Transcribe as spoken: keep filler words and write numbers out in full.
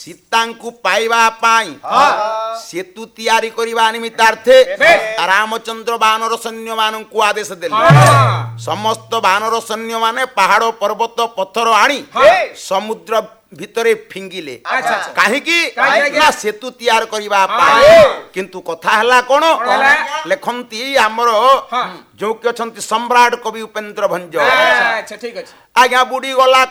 ସୀତାଙ୍କୁ ପାଇବା ପାଇଁ ସେତୁ ତିଆରି କରିବା ନିମିତ୍ତାର୍ଥେ ରାମଚନ୍ଦ୍ର ବାନର ସୈନ୍ୟ ମାନଙ୍କୁ ଆଦେଶ ଦେଲେ। ସମସ୍ତ ବାନର ସୈନ୍ୟ ମାନେ ପାହାଡ଼ ପର୍ବତ ପଥର ଆଣି ସମୁଦ୍ର ଭିତରେ ଫିଙ୍ଗିଲେ। କାହିଁକି ନା ସେତୁ ତିଆରି କରିବା ପାଇଁ। କିନ୍ତୁ କଥା ହେଲା କଣ ଲେଖନ୍ତି ଆମର ଯୋଉ କି ଅଛନ୍ତି ସମ୍ରାଟ କବି ଉପେନ୍ଦ୍ର ଭଞ୍ଜ ଆଜ୍ଞା ବୁଡି ଗଲା